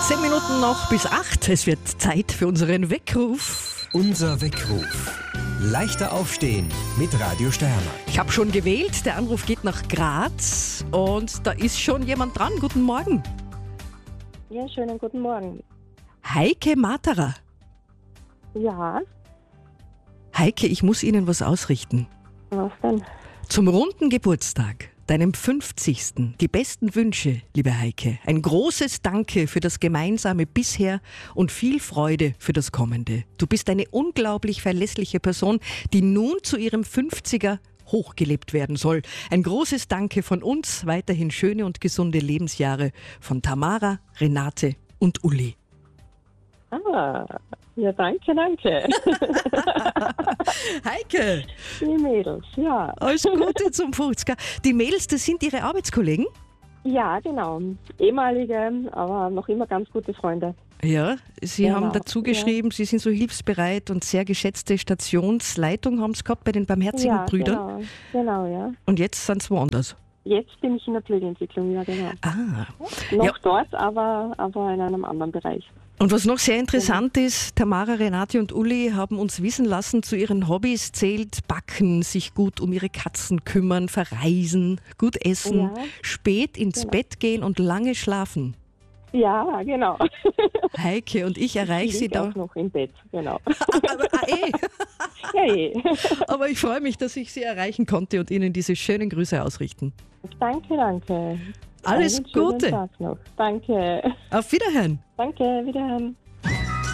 10 Minuten noch bis 8. Es wird Zeit für unseren Weckruf. Unser Weckruf. Leichter aufstehen mit Radio Steiermark. Ich habe schon gewählt. Der Anruf geht nach Graz. Und da ist schon jemand dran. Guten Morgen. Ja, schönen guten Morgen. Heike Materer. Ja, Heike, ich muss Ihnen was ausrichten. was denn? Zum runden Geburtstag, deinem 50. Die besten Wünsche, liebe Heike. Ein großes Danke für das Gemeinsame bisher und viel Freude für das Kommende. Du bist eine unglaublich verlässliche Person, die nun zu ihrem 50er hochgelebt werden soll. Ein großes Danke von uns, weiterhin schöne und gesunde Lebensjahre von Tamara, Renate und Uli. Ah, ja, danke. Heike, Die Mädels, ja. alles Gute zum 50er. Die Mädels, das sind Ihre Arbeitskollegen? Ja, genau. Ehemalige, aber noch immer ganz gute Freunde. Ja, Sie Genau, haben dazu geschrieben, Sie sind so hilfsbereit und sehr geschätzte Stationsleitung haben Sie gehabt bei den Barmherzigen Ja, Brüdern. genau, ja. Und jetzt sind Sie woanders. Jetzt bin ich in der Pflegeentwicklung, ja, genau. Ah. Noch Ja. dort, aber in einem anderen Bereich. Und was noch sehr interessant ist, Tamara, Renate und Uli haben uns wissen lassen, zu ihren Hobbys zählt Backen, sich gut um ihre Katzen kümmern, verreisen, gut essen, Ja. spät ins Genau. Bett gehen und lange schlafen. Ja, genau. Heike und ich erreiche Sie Ich da. auch noch im Bett, genau. Eh. Ja, Aber ich freue mich, dass ich Sie erreichen konnte und Ihnen diese schönen Grüße ausrichten. Danke. Alles Einen schönen Gute. Tag noch. Danke. Auf Wiederhören. Danke, wiederhören.